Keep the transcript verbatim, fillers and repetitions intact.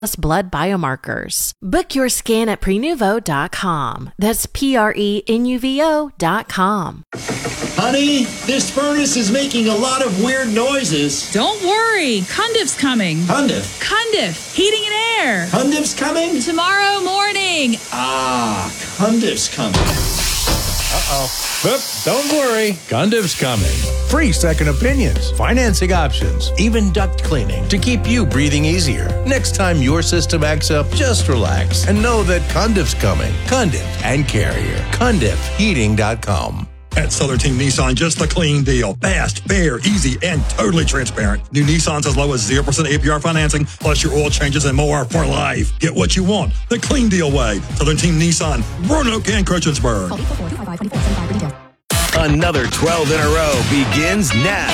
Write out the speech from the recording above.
blood biomarkers. Book your scan at prenuvo dot com. That's P R E N U V O dot com. Honey, this furnace is making a lot of weird noises. Don't worry. Cundiff's coming. Cundiff? Cundiff. Heating and air. Cundiff's coming? Tomorrow morning. Ah, Cundiff's coming. Uh-oh. Oop, don't worry. Cundiff's coming. Free second opinions, financing options, even duct cleaning to keep you breathing easier. Next time your system acts up, just relax and know that Cundiff's coming. Cundiff and Carrier. Cundiff Heating dot com. At Southern Team Nissan, just the clean deal. Fast, fair, easy, and totally transparent. New Nissans as low as zero percent A P R financing, plus your oil changes and more for life. Get what you want, the clean deal way. Southern Team Nissan, Roanoke and Christiansburg. Another twelve in a row begins now.